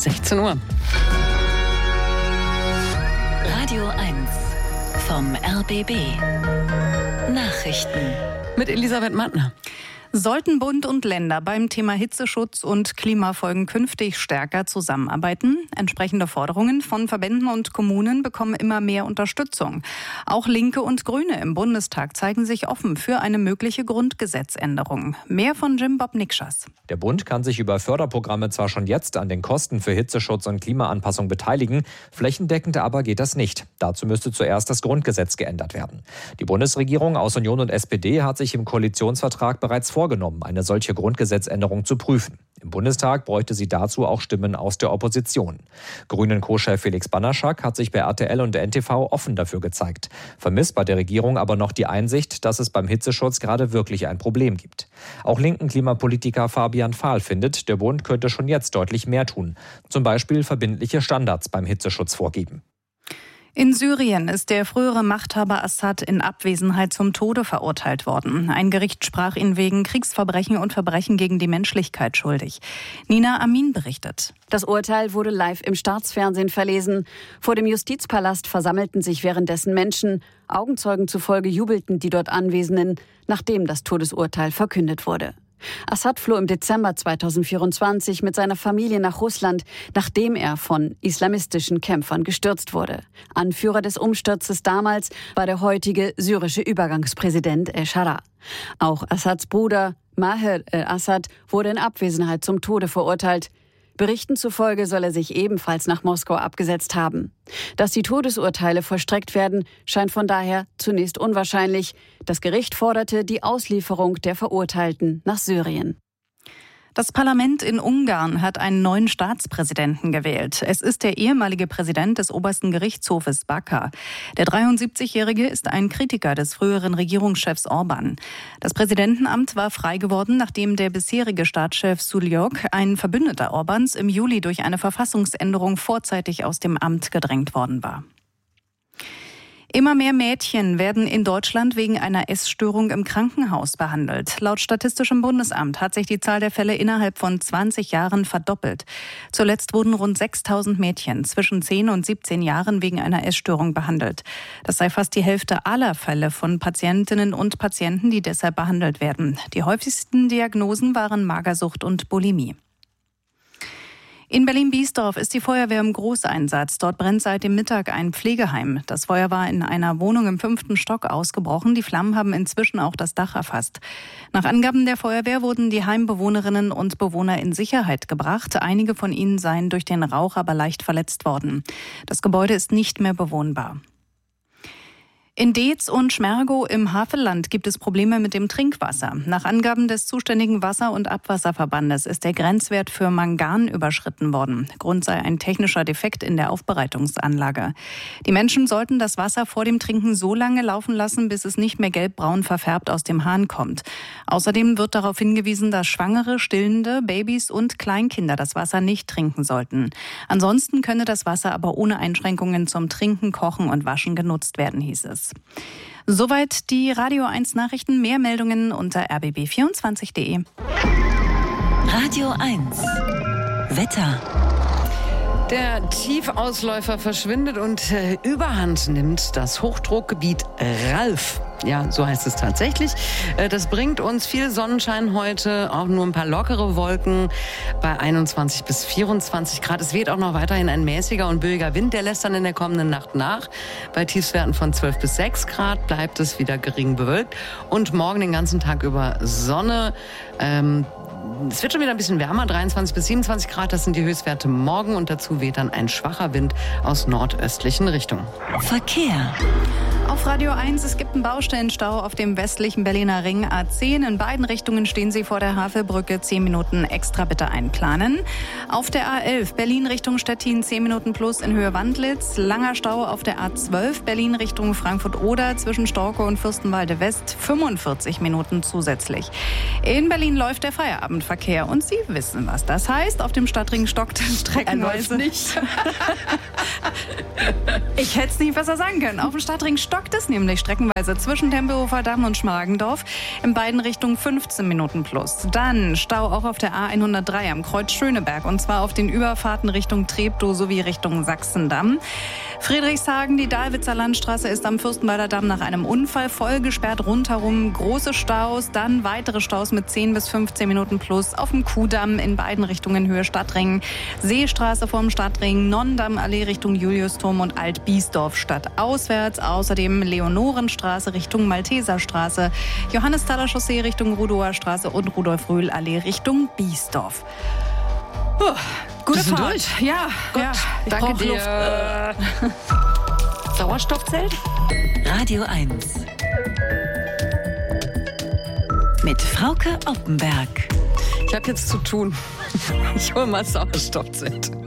16 Uhr. Radio 1 vom RBB. Nachrichten. Mit Elisabeth Mattner. Sollten Bund und Länder beim Thema Hitzeschutz und Klimafolgen künftig stärker zusammenarbeiten? Entsprechende Forderungen von Verbänden und Kommunen bekommen immer mehr Unterstützung. Auch Linke und Grüne im Bundestag zeigen sich offen für eine mögliche Grundgesetzänderung. Mehr von Jim Bob Nikschas. Der Bund kann sich über Förderprogramme zwar schon jetzt an den Kosten für Hitzeschutz und Klimaanpassung beteiligen, flächendeckend aber geht das nicht. Dazu müsste zuerst das Grundgesetz geändert werden. Die Bundesregierung aus Union und SPD hat sich im Koalitionsvertrag bereits vorgenommen, eine solche Grundgesetzänderung zu prüfen. Im Bundestag bräuchte sie dazu auch Stimmen aus der Opposition. Grünen-Co-Chef Felix Banaschak hat sich bei RTL und der NTV offen dafür gezeigt. Vermisst bei der Regierung aber noch die Einsicht, dass es beim Hitzeschutz gerade wirklich ein Problem gibt. Auch linken Klimapolitiker Fabian Fahl findet, der Bund könnte schon jetzt deutlich mehr tun. Zum Beispiel verbindliche Standards beim Hitzeschutz vorgeben. In Syrien ist der frühere Machthaber Assad in Abwesenheit zum Tode verurteilt worden. Ein Gericht sprach ihn wegen Kriegsverbrechen und Verbrechen gegen die Menschlichkeit schuldig. Nina Amin berichtet. Das Urteil wurde live im Staatsfernsehen verlesen. Vor dem Justizpalast versammelten sich währenddessen Menschen. Augenzeugen zufolge jubelten die dort Anwesenden, nachdem das Todesurteil verkündet wurde. Assad floh im Dezember 2024 mit seiner Familie nach Russland, nachdem er von islamistischen Kämpfern gestürzt wurde. Anführer des Umsturzes damals war der heutige syrische Übergangspräsident El-Shara. Auch Assads Bruder Maher el-Assad wurde in Abwesenheit zum Tode verurteilt. Berichten zufolge soll er sich ebenfalls nach Moskau abgesetzt haben. Dass die Todesurteile vollstreckt werden, scheint von daher zunächst unwahrscheinlich. Das Gericht forderte die Auslieferung der Verurteilten nach Syrien. Das Parlament in Ungarn hat einen neuen Staatspräsidenten gewählt. Es ist der ehemalige Präsident des obersten Gerichtshofes Baka. Der 73-Jährige ist ein Kritiker des früheren Regierungschefs Orban. Das Präsidentenamt war frei geworden, nachdem der bisherige Staatschef Suljok, ein Verbündeter Orbans, im Juli durch eine Verfassungsänderung vorzeitig aus dem Amt gedrängt worden war. Immer mehr Mädchen werden in Deutschland wegen einer Essstörung im Krankenhaus behandelt. Laut Statistischem Bundesamt hat sich die Zahl der Fälle innerhalb von 20 Jahren verdoppelt. Zuletzt wurden rund 6.000 Mädchen zwischen 10 und 17 Jahren wegen einer Essstörung behandelt. Das sei fast die Hälfte aller Fälle von Patientinnen und Patienten, die deshalb behandelt werden. Die häufigsten Diagnosen waren Magersucht und Bulimie. In Berlin-Biesdorf ist die Feuerwehr im Großeinsatz. Dort brennt seit dem Mittag ein Pflegeheim. Das Feuer war in einer Wohnung im 5. Stock ausgebrochen. Die Flammen haben inzwischen auch das Dach erfasst. Nach Angaben der Feuerwehr wurden die Heimbewohnerinnen und Bewohner in Sicherheit gebracht. Einige von ihnen seien durch den Rauch aber leicht verletzt worden. Das Gebäude ist nicht mehr bewohnbar. In Deetz und Schmergow im Havelland gibt es Probleme mit dem Trinkwasser. Nach Angaben des zuständigen Wasser- und Abwasserverbandes ist der Grenzwert für Mangan überschritten worden. Grund sei ein technischer Defekt in der Aufbereitungsanlage. Die Menschen sollten das Wasser vor dem Trinken so lange laufen lassen, bis es nicht mehr gelbbraun verfärbt aus dem Hahn kommt. Außerdem wird darauf hingewiesen, dass Schwangere, Stillende, Babys und Kleinkinder das Wasser nicht trinken sollten. Ansonsten könne das Wasser aber ohne Einschränkungen zum Trinken, Kochen und Waschen genutzt werden, hieß es. Soweit die Radio 1 Nachrichten. Mehr Meldungen unter rbb24.de. Radio 1 Wetter. Der Tiefausläufer verschwindet und Überhand nimmt das Hochdruckgebiet Ralf. Ja, so heißt es tatsächlich. Das bringt uns viel Sonnenschein heute, auch nur ein paar lockere Wolken bei 21 bis 24 Grad. Es weht auch noch weiterhin ein mäßiger und böiger Wind, der lässt dann in der kommenden Nacht nach. Bei Tiefstwerten von 12 bis 6 Grad bleibt es wieder gering bewölkt und morgen den ganzen Tag über Sonne. Es wird schon wieder ein bisschen wärmer, 23 bis 27 Grad, das sind die Höchstwerte morgen und dazu weht dann ein schwacher Wind aus nordöstlichen Richtungen. Verkehr. Auf Radio 1, es gibt einen Baustellenstau auf dem westlichen Berliner Ring A10. In beiden Richtungen stehen Sie vor der Havelbrücke. 10 Minuten extra bitte einplanen. Auf der A11 Berlin Richtung Stettin 10 Minuten plus in Höhe Wandlitz. Langer Stau auf der A12 Berlin Richtung Frankfurt-Oder zwischen Storkow und Fürstenwalde West. 45 Minuten zusätzlich. In Berlin läuft der Feierabendverkehr und Sie wissen, was das heißt. Auf dem Stadtring stockt streckenweise. Nicht. Ich hätte es nicht besser sagen können. Auf dem Stadtring stockt stockt es nämlich streckenweise zwischen Tempelhofer Damm und Schmargendorf. In beiden Richtungen 15 Minuten plus. Dann Stau auch auf der A103 am Kreuz Schöneberg. Und zwar auf den Überfahrten Richtung Treptow sowie Richtung Sachsendamm. Friedrichshagen, die Dahlwitzer Landstraße ist am Fürstenwalder Damm nach einem Unfall voll gesperrt rundherum. Große Staus, dann weitere Staus mit 10 bis 15 Minuten plus auf dem Kuhdamm in beiden Richtungen Höhe Stadtring. Seestraße vorm Stadtring, Nonnendamm-Allee Richtung Juliusturm und Alt-Biesdorf stadtauswärts. Außerdem Leonorenstraße Richtung Malteserstraße, Johannesthaler Chaussee Richtung Rudower Straße und Rudolf-Röhl-Allee Richtung Biesdorf. Gute Fahrt. Durch. Ja, Gott, ja, ich danke brauch dir. Luft. Sauerstoffzelt? Radio 1. Mit Frauke Oppenberg. Ich habe jetzt zu tun. Ich hole mal Sauerstoffzelt.